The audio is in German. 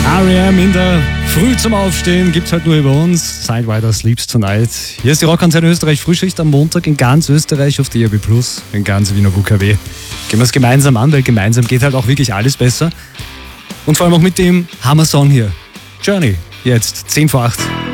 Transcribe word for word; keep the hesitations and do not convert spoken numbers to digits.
R E M in der Früh zum Aufstehen gibt's halt nur über uns. Sidewinder Sleeps Tonight. Hier ist die Rockantenne Österreich Frühschicht am Montag in ganz Österreich auf D A B Plus, in ganz Wiener W K W. Gehen wir es gemeinsam an, weil gemeinsam geht halt auch wirklich alles besser. Und vor allem auch mit dem Hammer-Song hier. Journey, jetzt zehn vor acht.